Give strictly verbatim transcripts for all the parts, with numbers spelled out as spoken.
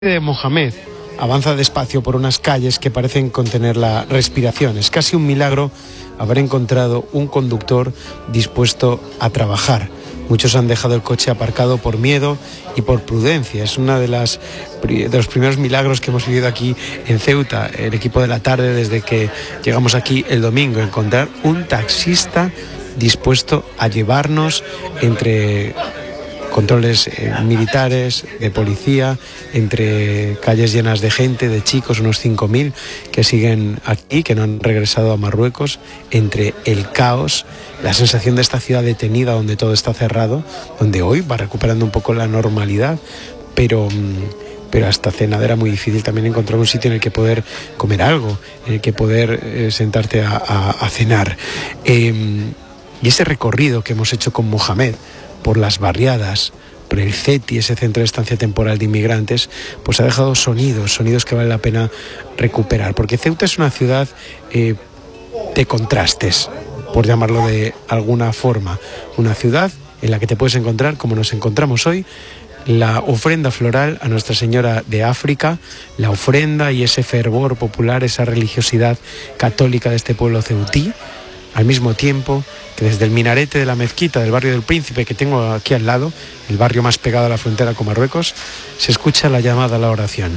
de Mohamed avanza despacio por unas calles que parecen contener la respiración. Es casi un milagro haber encontrado un conductor dispuesto a trabajar. Muchos han dejado el coche aparcado por miedo y por prudencia. Es uno de, las, de los primeros milagros que hemos vivido aquí en Ceuta, el equipo de la tarde, desde que llegamos aquí el domingo. Encontrar un taxista dispuesto a llevarnos entre controles eh, militares, de policía, entre calles llenas de gente, de chicos, unos cinco mil que siguen aquí, que no han regresado a Marruecos, entre el caos, la sensación de esta ciudad detenida donde todo está cerrado, donde hoy va recuperando un poco la normalidad, pero, pero hasta cena era muy difícil también encontrar un sitio en el que poder comer algo, en el que poder eh, sentarte a, a, a cenar. Eh, y ese recorrido que hemos hecho con Mohamed, por las barriadas, por el CETI, ese centro de estancia temporal de inmigrantes, pues ha dejado sonidos, sonidos que vale la pena recuperar, porque Ceuta es una ciudad eh, de contrastes, por llamarlo de alguna forma, una ciudad en la que te puedes encontrar, como nos encontramos hoy, la ofrenda floral a Nuestra Señora de África, la ofrenda y ese fervor popular, esa religiosidad católica de este pueblo ceutí, al mismo tiempo que desde el minarete de la mezquita del barrio del Príncipe, que tengo aquí al lado, el barrio más pegado a la frontera con Marruecos, se escucha la llamada a la oración.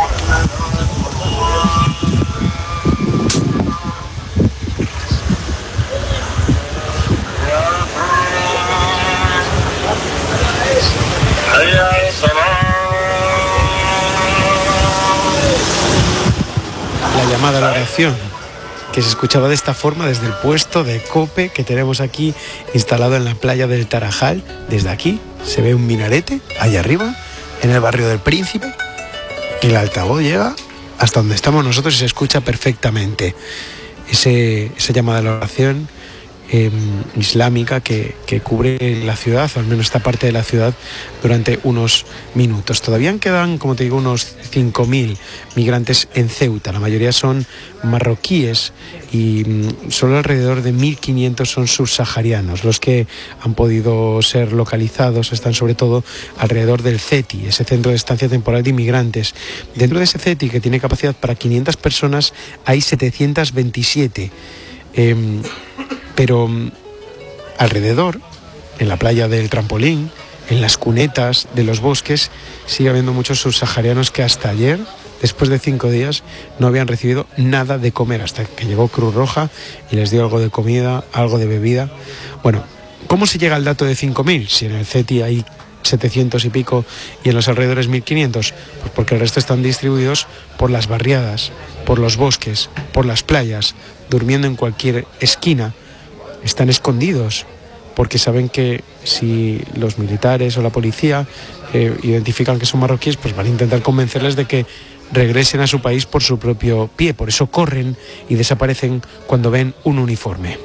La llamada a la oración, que se escuchaba de esta forma desde el puesto de COPE que tenemos aquí instalado en la playa del Tarajal. Desde aquí se ve un minarete, allá arriba, en el barrio del Príncipe, y el altavoz llega hasta donde estamos nosotros y se escucha perfectamente. Ese, esa llamada a la oración eh, islámica que, que cubre la ciudad, o al menos esta parte de la ciudad, durante unos minutos. Todavía quedan, como te digo, unos cinco mil migrantes en Ceuta. La mayoría son marroquíes y mm, solo alrededor de mil quinientos son subsaharianos. Los que han podido ser localizados están sobre todo alrededor del CETI, ese centro de estancia temporal de inmigrantes. Dentro de ese CETI, que tiene capacidad para quinientas personas, hay setecientas veintisiete. Eh, pero mm, alrededor, en la playa del Trampolín, en las cunetas de los bosques, sigue habiendo muchos subsaharianos que hasta ayer, después de cinco días, no habían recibido nada de comer, hasta que llegó Cruz Roja y les dio algo de comida, algo de bebida. Bueno, ¿cómo se llega al dato de cinco mil? Si en el CETI hay setecientos y pico y en los alrededores mil quinientos, pues porque el resto están distribuidos por las barriadas, por los bosques, por las playas, durmiendo en cualquier esquina. Están escondidos porque saben que si los militares o la policía eh, identifican que son marroquíes, pues van a intentar convencerles de que regresen a su país por su propio pie. Por eso corren y desaparecen cuando ven un uniforme.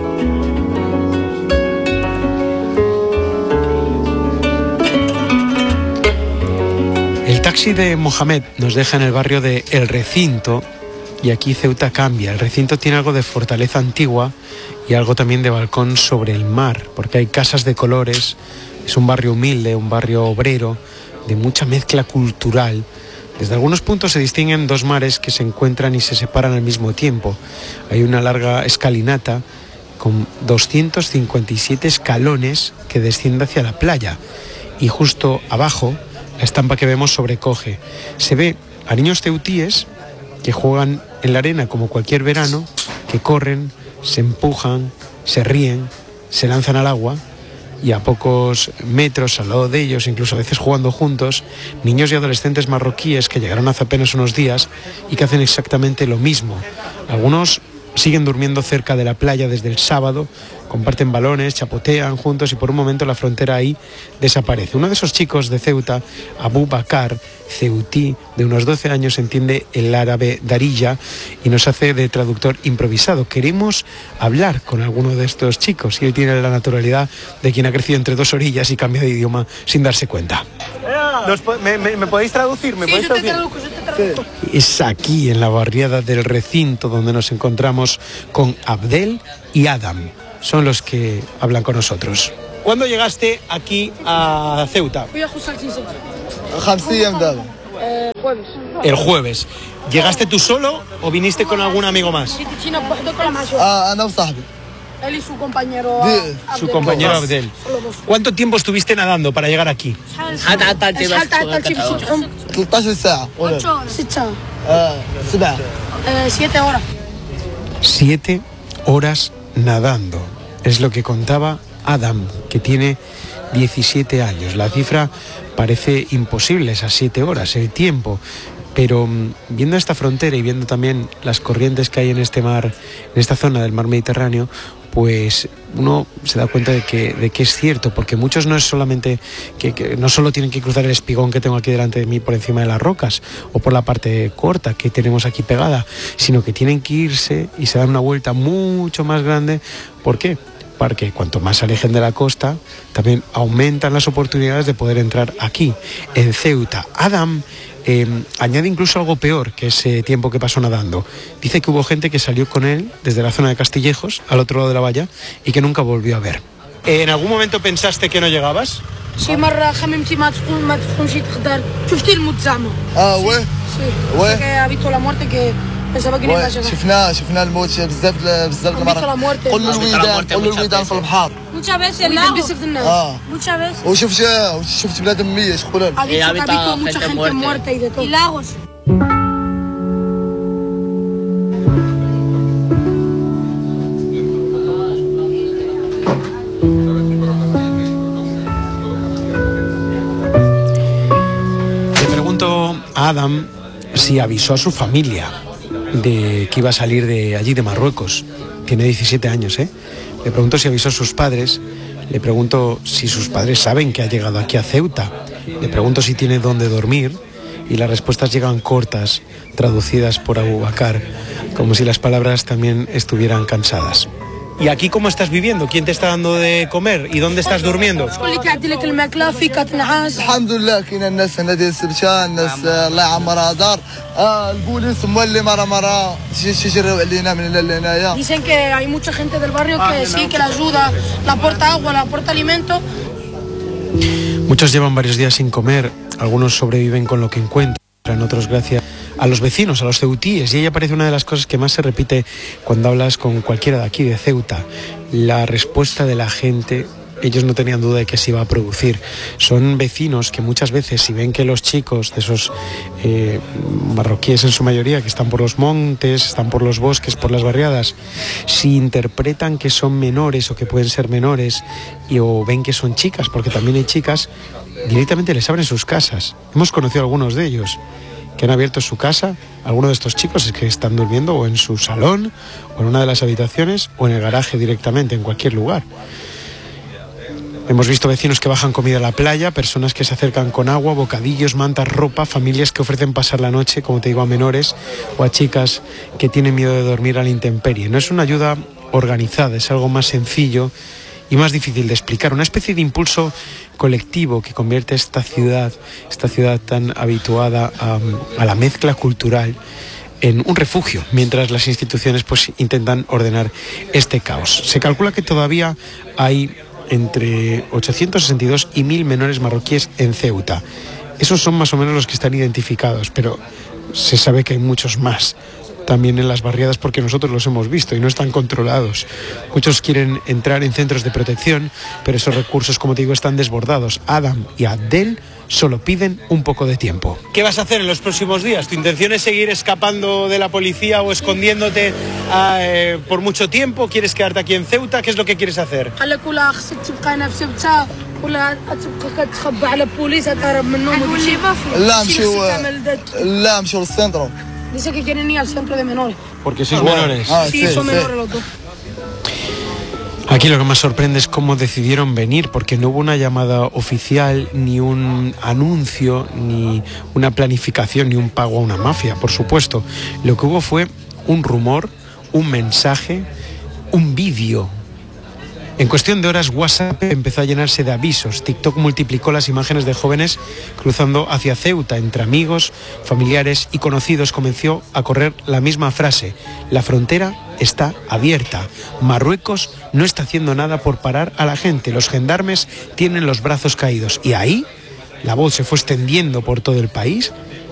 El taxi de Mohamed nos deja en el barrio de El Recinto, y aquí Ceuta cambia. El Recinto tiene algo de fortaleza antigua y algo también de balcón sobre el mar, porque hay casas de colores. Es un barrio humilde, un barrio obrero, de mucha mezcla cultural. Desde algunos puntos se distinguen dos mares que se encuentran y se separan al mismo tiempo. Hay una larga escalinata con doscientos cincuenta y siete escalones que desciende hacia la playa, y justo abajo la estampa que vemos sobrecoge. Se ve a niños ceutíes que juegan en la arena como cualquier verano, que corren, se empujan, se ríen, se lanzan al agua, y a pocos metros al lado de ellos, incluso a veces jugando juntos, niños y adolescentes marroquíes que llegaron hace apenas unos días y que hacen exactamente lo mismo. Algunos siguen durmiendo cerca de la playa desde el sábado, comparten balones, chapotean juntos, y por un momento la frontera ahí desaparece. Uno de esos chicos de Ceuta, Abu Bakar, ceutí, de unos doce años, entiende el árabe darilla y nos hace de traductor improvisado. Queremos hablar con alguno de estos chicos y él tiene la naturalidad de quien ha crecido entre dos orillas y cambia de idioma sin darse cuenta. ¿Me, me, me podéis traducir? ¿Me sí, podéis traducir? Te traduzco, yo te traduzco. Es aquí, en la barriada del Recinto, donde nos encontramos con Abdel y Adam. Son los que hablan con nosotros. ¿Cuándo llegaste aquí a Ceuta? خمس أيام دابا Eh, jueves. El jueves. ¿Llegaste tú solo o viniste con algún amigo más? Ah, él y su compañero Abdel. Su compañero Abdel. ¿Cuánto tiempo estuviste nadando para llegar aquí? Siete horas. Siete horas nadando. Es lo que contaba Adam, que tiene diecisiete años. La cifra parece imposible, esas siete horas, el tiempo. Pero viendo esta frontera y viendo también las corrientes que hay en este mar, en esta zona del mar Mediterráneo, pues uno se da cuenta de que, de que es cierto, porque muchos no es solamente que, que no solo tienen que cruzar el espigón que tengo aquí delante de mí por encima de las rocas o por la parte corta que tenemos aquí pegada, sino que tienen que irse y se dan una vuelta mucho más grande. ¿Por qué? Porque cuanto más se alejen de la costa, también aumentan las oportunidades de poder entrar aquí, en Ceuta. Adam Eh, añade incluso algo peor que ese tiempo que pasó nadando. Dice que hubo gente que salió con él desde la zona de Castillejos, al otro lado de la valla, y que nunca volvió a ver. ¿En algún momento pensaste que no llegabas? Sí, مرة خممتي ما تكون ما تكونش تقدر شفتي الموت زعما. اه وي وي que ha visto la muerte que pensaba que no iba a llegar. شفنا شفنا الموت بزاف بزاف المرات. قول للويدان قول للويدان في البحر. Muchas veces el lago. اه Muchas veces. وشفت شفت بنادم ميت شكون؟ Ha dicho que ha visto mucha gente muerta y de todo. Y lagos. A Adam si avisó a su familia de que iba a salir de allí, de Marruecos. Tiene diecisiete años, ¿eh? Le pregunto si avisó a sus padres. Le pregunto si sus padres saben que ha llegado aquí a Ceuta. Le pregunto si tiene dónde dormir. Y las respuestas llegan cortas, traducidas por Abubakar, como si las palabras también estuvieran cansadas. ¿Y aquí cómo estás viviendo? ¿Quién te está dando de comer? ¿Y dónde estás durmiendo? الحمد لله كاين الناس هنا ديال السبته الناس الله يعمرها دار البوليس مولي مره مره تيجريو علينا من هنايا. Dicen que hay mucha gente del barrio que sí que la ayuda, la aporta agua, la aporta alimento. Muchos llevan varios días sin comer, algunos sobreviven con lo que encuentran, otros gracias a los vecinos, a los ceutíes, y ella parece una de las cosas que más se repite cuando hablas con cualquiera de aquí, de Ceuta. La respuesta de la gente, ellos no tenían duda de que se iba a producir. Son vecinos que muchas veces, si ven que los chicos de esos eh, marroquíes en su mayoría, que están por los montes, están por los bosques, por las barriadas, si interpretan que son menores o que pueden ser menores, y o ven que son chicas, porque también hay chicas, directamente les abren sus casas. Hemos conocido a algunos de ellos que han abierto su casa. Algunos de estos chicos es que están durmiendo o en su salón, o en una de las habitaciones, o en el garaje directamente, en cualquier lugar. Hemos visto vecinos que bajan comida a la playa, personas que se acercan con agua, bocadillos, mantas, ropa, familias que ofrecen pasar la noche, como te digo, a menores o a chicas que tienen miedo de dormir a la intemperie. No es una ayuda organizada, es algo más sencillo y más difícil de explicar, una especie de impulso colectivo que convierte esta ciudad, esta ciudad tan habituada a, a la mezcla cultural, en un refugio, mientras las instituciones pues intentan ordenar este caos. Se calcula que todavía hay entre ochocientos sesenta y dos y mil menores marroquíes en Ceuta. Esos son más o menos los que están identificados, pero se sabe que hay muchos más también en las barriadas, porque nosotros los hemos visto y no están controlados. Muchos quieren entrar en centros de protección, pero esos recursos, como te digo, están desbordados. Adam y Abdel solo piden un poco de tiempo. ¿Qué vas a hacer en los próximos días? ¿Tu intención es seguir escapando de la policía o escondiéndote eh, por mucho tiempo? ¿Quieres quedarte aquí en Ceuta? ¿Qué es lo que quieres hacer? Dice que quieren ir al centro de menores. Porque sois menores. Ah, sí, son menores los dos. Aquí lo que más sorprende es cómo decidieron venir, porque no hubo una llamada oficial, ni un anuncio, ni una planificación, ni un pago a una mafia, por supuesto. Lo que hubo fue un rumor, un mensaje, un vídeo. En cuestión de horas, WhatsApp empezó a llenarse de avisos. TikTok multiplicó las imágenes de jóvenes cruzando hacia Ceuta. Entre amigos, familiares y conocidos comenzó a correr la misma frase: la frontera está abierta. Marruecos no está haciendo nada por parar a la gente. Los gendarmes tienen los brazos caídos. Y ahí la voz se fue extendiendo por todo el país